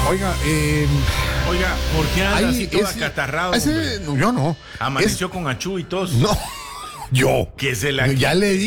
Oiga, Oiga, ¿por qué anda así todo ese- acatarrado? ese- hombre? yo no. Amaneció con achú y tos. No, yo. Que se la Ya le